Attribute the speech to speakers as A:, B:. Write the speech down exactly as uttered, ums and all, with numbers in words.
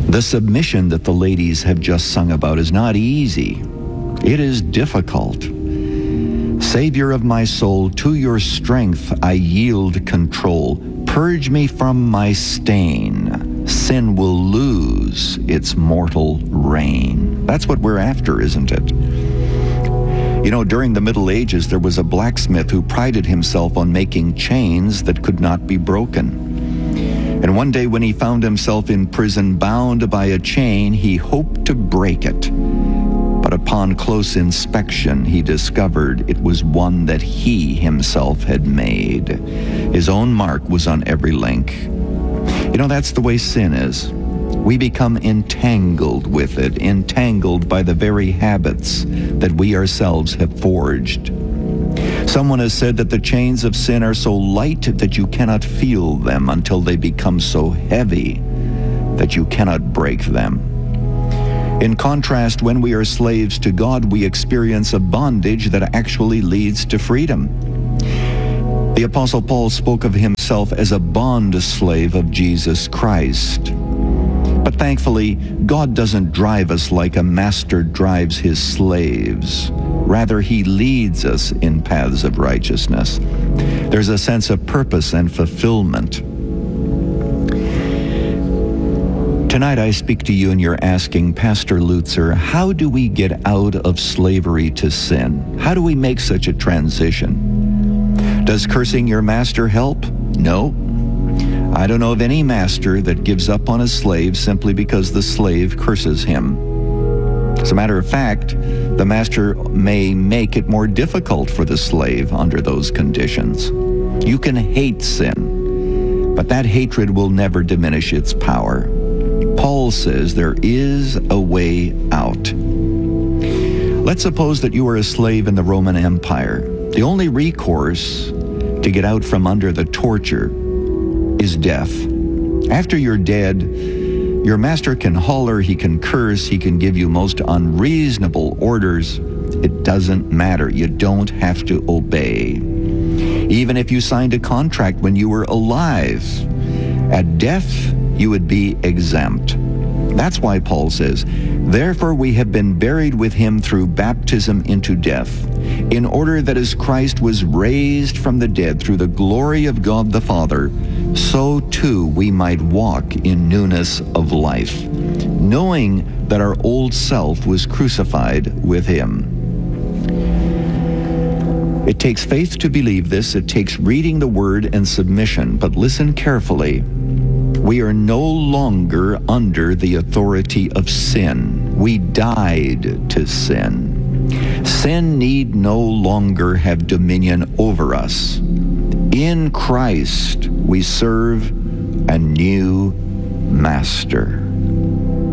A: The submission that the ladies have just sung about is not easy. It is difficult. Savior of my soul, to your strength I yield control. Purge me from my stain. Sin will lose its mortal reign. That's what we're after, isn't it? You know, during the Middle Ages, there was a blacksmith who prided himself on making chains that could not be broken. And one day when he found himself in prison bound by a chain, he hoped to break it. But upon close inspection, he discovered it was one that he himself had made. His own mark was on every link. You know, that's the way sin is. We become entangled with it, entangled by the very habits that we ourselves have forged. Someone has said that the chains of sin are so light that you cannot feel them until they become so heavy that you cannot break them. In contrast, when we are slaves to God, we experience a bondage that actually leads to freedom. The Apostle Paul spoke of himself as a bond slave of Jesus Christ. But thankfully, God doesn't drive us like a master drives his slaves. Rather, he leads us in paths of righteousness. There's a sense of purpose and fulfillment. Tonight I speak to you and you're asking, Pastor Lutzer, how do we get out of slavery to sin? How do we make such a transition? Does cursing your master help? No. I don't know of any master that gives up on a slave simply because the slave curses him. As a matter of fact, the master may make it more difficult for the slave under those conditions. You can hate sin, but that hatred will never diminish its power. Paul says there is a way out. Let's suppose that you are a slave in the Roman Empire. The only recourse to get out from under the torture is death. After you're dead, your master can holler, he can curse, he can give you most unreasonable orders. It doesn't matter. You don't have to obey. Even if you signed a contract when you were alive, at death, you would be exempt. That's why Paul says, therefore we have been buried with him through baptism into death, in order that as Christ was raised from the dead through the glory of God the Father, so too we might walk in newness of life, knowing that our old self was crucified with him. It takes faith to believe this. It takes reading the Word and submission. But listen carefully. We are no longer under the authority of sin. We died to sin. Sin need no longer have dominion over us. In Christ, we serve a new master.